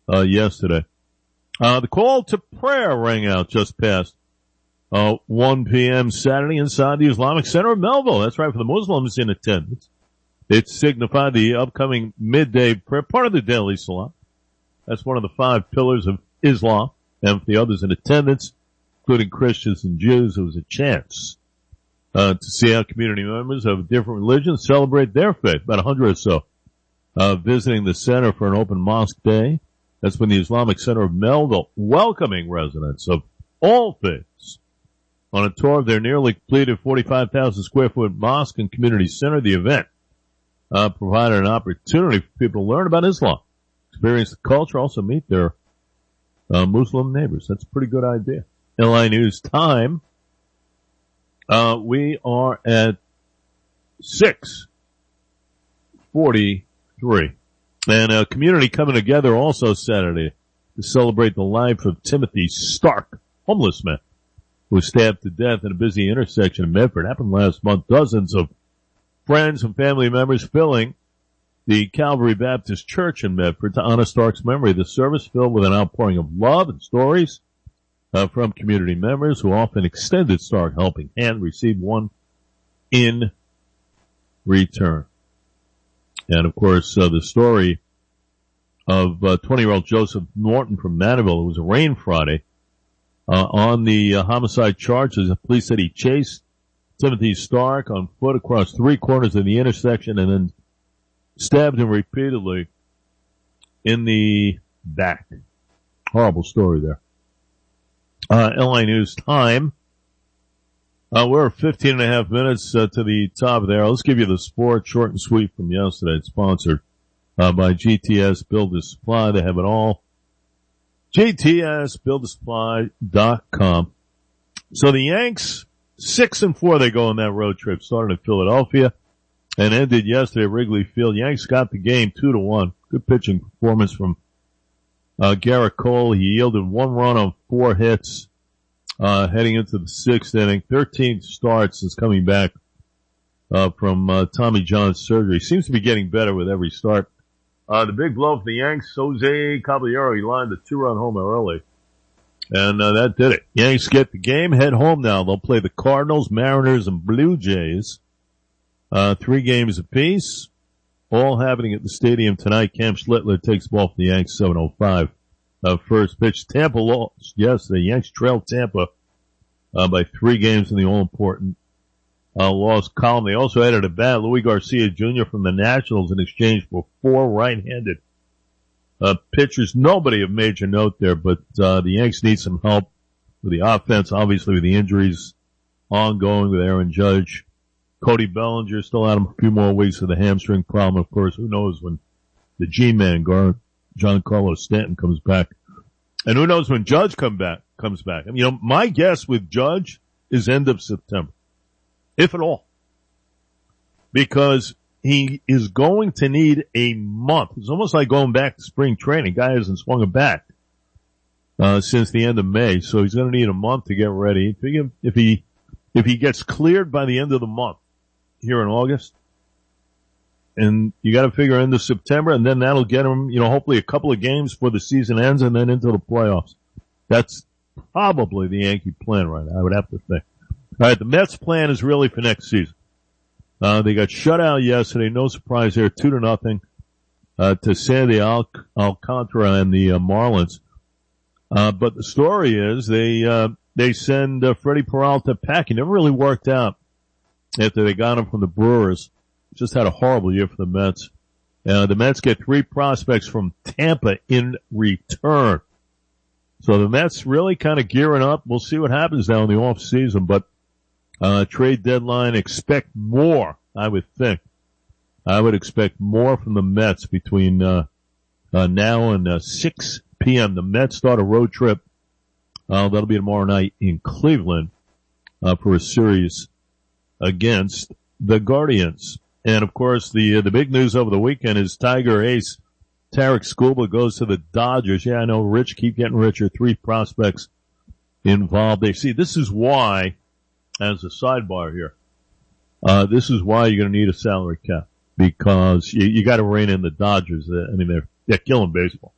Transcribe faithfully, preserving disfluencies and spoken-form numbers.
uh, yesterday. Uh, the call to prayer rang out just past uh, one p.m. Saturday inside the Islamic Center of Melville. That's right, for the Muslims in attendance. It signified the upcoming midday prayer, part of the Daily Salah. That's one of the five pillars of Islam. And for the others in attendance, including Christians and Jews, it was a chance uh, to see how community members of different religions celebrate their faith. About a hundred or so uh, visiting the center for an open mosque day. That's when the Islamic Center of Melville, welcoming residents of all faiths on a tour of their nearly completed forty-five thousand square foot mosque and community center. The event uh, provided an opportunity for people to learn about Islam, experience the culture, also meet their uh, Muslim neighbors. That's a pretty good idea. L I News time. Uh, we are at six forty-three. And a community coming together also Saturday to celebrate the life of Timothy Stark, homeless man, who was stabbed to death in a busy intersection in Medford. It happened last month. Dozens of friends and family members filling the Calvary Baptist Church in Medford to honor Stark's memory. The service filled with an outpouring of love and stories uh, from community members who often extended Stark helping hand, received one in return. And of course, uh, the story of uh, twenty-year-old Joseph Norton from Mandeville. It was a rain Friday. Uh, on the uh, homicide charges, the police said he chased Timothy Stark on foot across three corners of the intersection and then stabbed him repeatedly in the back. Horrible story there. Uh, L I News time. Uh, we're fifteen and a half minutes uh, to the top there. Let's give you the sport short and sweet from yesterday. It's sponsored uh, by G T S Builder Supply. They have it all. G T S Builder Supply dot com. So the Yanks, six and four they go on that road trip, started in Philadelphia and ended yesterday at Wrigley Field. Yanks got the game two to one. Good pitching performance from uh, Garrett Cole. He yielded one run on four hits. Uh, heading into the sixth inning, thirteen starts since coming back, uh, from, uh, Tommy John's surgery. Seems to be getting better with every start. Uh, the big blow for the Yanks, Jose Caballero, he lined the two-run homer early. And, uh, that did it. Yanks get the game, head home now. They'll play the Cardinals, Mariners, and Blue Jays. Uh, three games apiece. All happening at the stadium tonight. Cam Schlittler takes the ball for the Yanks, seven oh five. Uh, first pitch. Tampa lost. Yes, the Yanks trailed Tampa, uh, by three games in the all-important, uh, loss column. They also added a bat, Louis Garcia Junior from the Nationals in exchange for four right-handed, uh, pitchers. Nobody of major note there, but, uh, the Yanks need some help with the offense, obviously with the injuries ongoing with Aaron Judge. Cody Bellinger still out a few more weeks with the hamstring problem. Of course, who knows when the G-Man guard, Giancarlo Stanton, comes back. And who knows when Judge come back, comes back. I mean, you know, my guess with Judge is end of September. If at all. Because he is going to need a month. It's almost like going back to spring training. Guy hasn't swung a bat, uh, since the end of May. So he's going to need a month to get ready. If he, if he, if he gets cleared by the end of the month here in August, and you got to figure into September, and then that'll get him, you know, hopefully a couple of games before the season ends, and then into the playoffs. That's probably the Yankee plan right now, I would have to think. All right, the Mets plan is really for next season. Uh, they got shut out yesterday, no surprise there, two to nothing, uh, to Sandy Al- Alcantara and the uh, Marlins. Uh, but the story is they, uh, they send uh, Freddie Peralta packing. Never really worked out after they got him from the Brewers. Just had a horrible year for the Mets. Uh, the Mets get three prospects from Tampa in return. So the Mets really kind of gearing up. We'll see what happens now in the off season, but, uh, trade deadline, expect more, I would think. I would expect more from the Mets between, uh, uh, now and, uh, six p.m. The Mets start a road trip. Uh, that'll be tomorrow night in Cleveland, uh, for a series against the Guardians. And of course, the uh, the big news over the weekend is Tiger ace Tarek Skubal goes to the Dodgers. Yeah, I know, rich, keep getting richer. Three prospects involved. They see this is why, as a sidebar here, uh, this is why you're going to need a salary cap, because you, you got to rein in the Dodgers. I mean, they're they're killing baseball.